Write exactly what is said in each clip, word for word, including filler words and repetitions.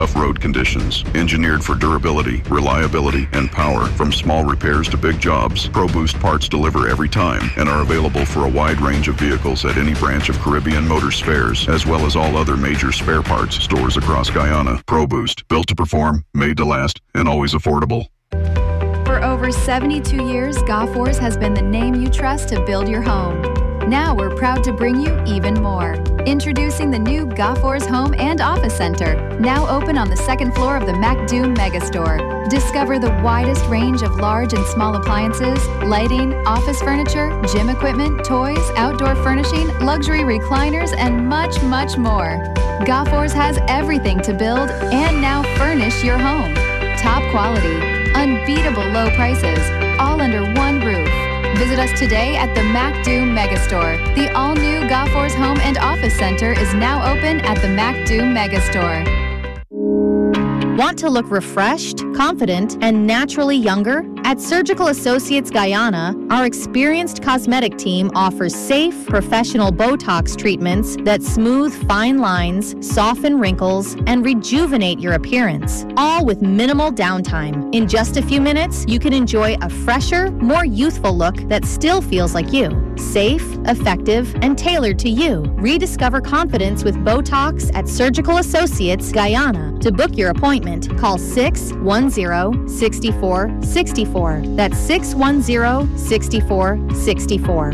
Tough road conditions, engineered for durability, reliability, and power. From small repairs to big jobs, ProBoost parts deliver every time and are available for a wide range of vehicles at any branch of Caribbean Motor Spares, as well as all other major spare parts stores across Guyana. ProBoost, built to perform, made to last, and always affordable. For over seventy-two years, Goforce has been the name you trust to build your home. Now we're proud to bring you even more. Introducing the new Goforce Home and Office Center, now open on the second floor of the MacDoom Megastore. Discover the widest range of large and small appliances, lighting, office furniture, gym equipment, toys, outdoor furnishing, luxury recliners, and much, much more. Goforce has everything to build and now furnish your home. Top quality, unbeatable low prices, all under one roof. Visit us today at the MacDoom Megastore. The all-new Goforce Home and Office Center is now open at the MacDoom Megastore. Want to look refreshed, confident, and naturally younger? At Surgical Associates Guyana, our experienced cosmetic team offers safe, professional Botox treatments that smooth fine lines, soften wrinkles, and rejuvenate your appearance, all with minimal downtime. In just a few minutes, you can enjoy a fresher, more youthful look that still feels like you. Safe, effective, and tailored to you. Rediscover confidence with Botox at Surgical Associates Guyana. To book your appointment, call six one zero, six four six four. That's six one zero, six four six four.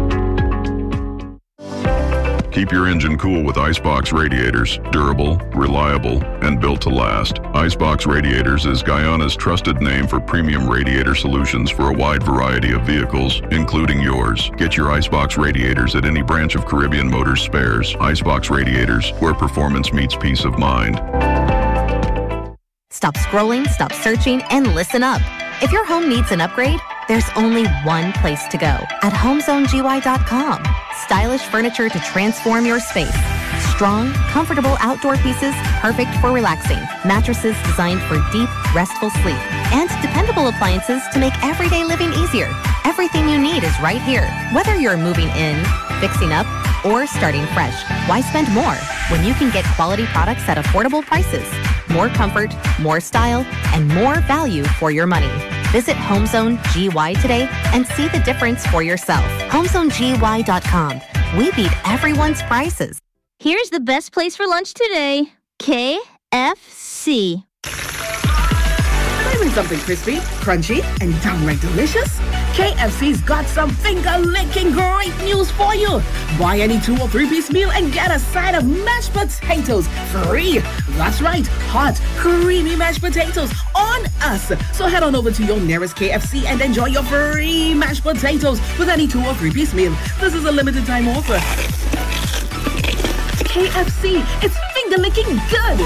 Keep your engine cool with Icebox radiators. Durable, reliable, and built to last. Icebox Radiators is Guyana's trusted name for premium radiator solutions for a wide variety of vehicles, including yours. Get your Icebox radiators at any branch of Caribbean Motor Spares. Icebox Radiators, where performance meets peace of mind. Stop scrolling, stop searching, and listen up. If your home needs an upgrade, there's only one place to go. At homezone G Y dot com. Stylish furniture to transform your space. Strong, comfortable outdoor pieces perfect for relaxing. Mattresses designed for deep, restful sleep. And dependable appliances to make everyday living easier. Everything you need is right here. Whether you're moving in, fixing up, or starting fresh, why spend more when you can get quality products at affordable prices? More comfort, more style, and more value for your money. Visit HomeZone G Y today and see the difference for yourself. homezone G Y dot com. We beat everyone's prices. Here's the best place for lunch today. K F C. Craving something crispy, crunchy, and downright delicious? K F C's got some finger-licking great news for you. Buy any two or three-piece meal and get a side of mashed potatoes free. That's right, hot, creamy mashed potatoes on us. So head on over to your nearest K F C and enjoy your free mashed potatoes with any two or three-piece meal. This is a limited time offer. K F C, it's finger-licking good.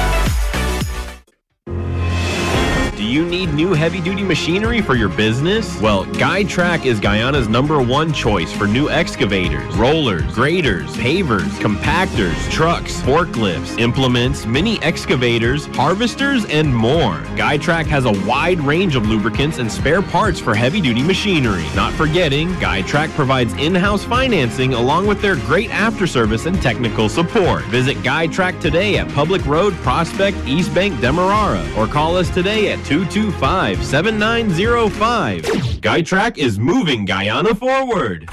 Do you need new heavy-duty machinery for your business? Well, GuideTrack is Guyana's number one choice for new excavators, rollers, graders, pavers, compactors, trucks, forklifts, implements, mini excavators, harvesters, and more. GuideTrack has a wide range of lubricants and spare parts for heavy-duty machinery. Not forgetting, GuideTrack provides in-house financing along with their great after-service and technical support. Visit GuideTrack today at Public Road, Prospect, East Bank, Demerara, or call us today at two two five, seven nine zero five. GuideTrack is moving Guyana forward.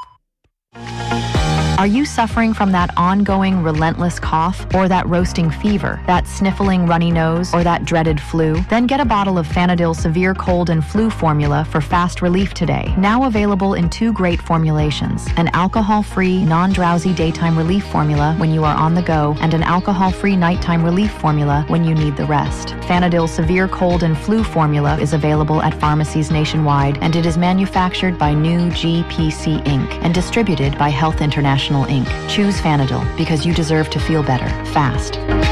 Are you suffering from that ongoing relentless cough or that roasting fever, that sniffling runny nose or that dreaded flu? Then get a bottle of Fanadil Severe Cold and Flu Formula for fast relief today. Now available in two great formulations, an alcohol-free, non-drowsy daytime relief formula when you are on the go and an alcohol-free nighttime relief formula when you need the rest. Fanadil Severe Cold and Flu Formula is available at pharmacies nationwide and it is manufactured by New G P C Incorporated and distributed by Health International Incorporated. Choose Fanadil because you deserve to feel better, fast.